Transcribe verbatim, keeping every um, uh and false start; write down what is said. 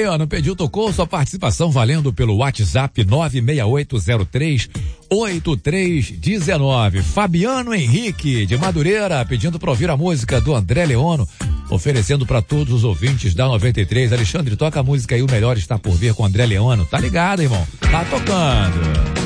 Leandro, pediu, tocou, sua participação valendo pelo WhatsApp nove seis oito zero três oito três um nove. Fabiano Henrique, de Madureira, pedindo pra ouvir a música do André Leono, oferecendo pra todos os ouvintes da noventa e três. Alexandre, toca a música aí, o melhor está por vir com André Leono. Tá ligado, irmão? Tá tocando.